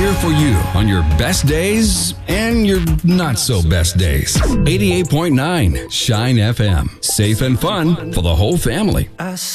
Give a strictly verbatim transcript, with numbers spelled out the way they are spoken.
here for you on your best days and your not so best days. eighty-eight point nine Shine F M. Safe and fun for the whole family.